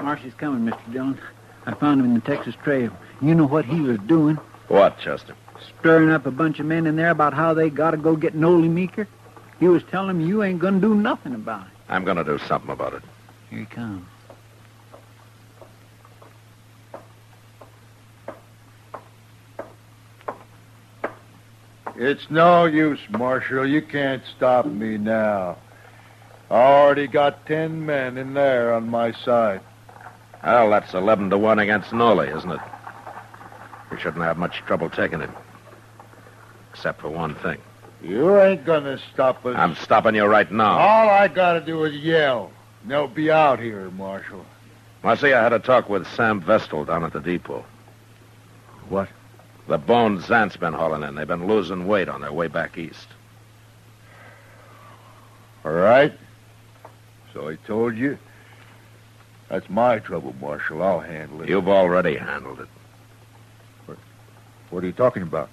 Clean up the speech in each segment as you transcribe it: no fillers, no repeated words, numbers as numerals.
Marcy's coming, Mr. Dillon. I found him in the Texas Trail. You know what he was doing? What, Chester? Stirring up a bunch of men in there about how they got to go get Nolly Meeker. He was telling them you ain't going to do nothing about it. I'm going to do something about it. Here he comes. It's no use, Marshal. You can't stop me now. I already got 10 men in there on my side. Well, that's 11-1 against Nolly, isn't it? We shouldn't have much trouble taking him. Except for one thing. You ain't gonna stop us. I'm stopping you right now. All I gotta do is yell. And they'll be out here, Marshal. Marcy, I had a talk with Sam Vestal down at the depot. What? The bones Zant's been hauling in. They've been losing weight on their way back east. All right. So I told you. That's my trouble, Marshal. I'll handle it. You've already handled it. What are you talking about?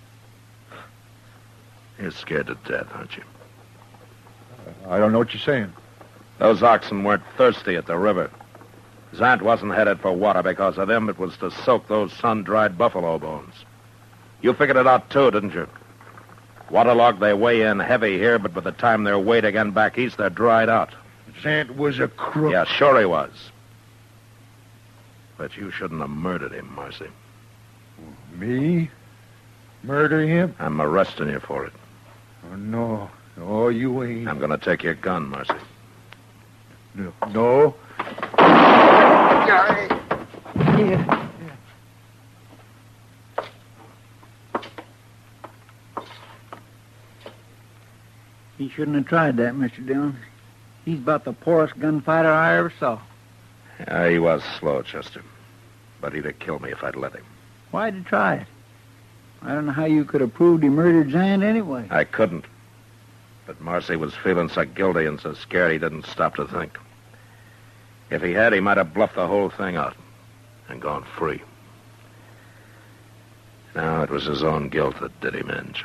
You're scared to death, aren't you? I don't know what you're saying. Those oxen weren't thirsty at the river. Zant wasn't headed for water because of them. It was to soak those sun-dried buffalo bones. You figured it out, too, didn't you? Waterlogged, they weigh in heavy here, but by the time they're weighed again back east, they're dried out. Zant was a crook. Yeah, sure he was. But you shouldn't have murdered him, Marcy. Me? Murder him? I'm arresting you for it. Oh, no. No, you ain't. I'm going to take your gun, Marcy. No. Here. He shouldn't have tried that, Mr. Dillon. He's about the poorest gunfighter I ever saw. Yeah, he was slow, Chester. But he'd have killed me if I'd let him. Why'd you try it? I don't know how you could have proved he murdered Zant anyway. I couldn't. But Marcy was feeling so guilty and so scared he didn't stop to think. If he had, he might have bluffed the whole thing out and gone free. No, it was his own guilt that did him in,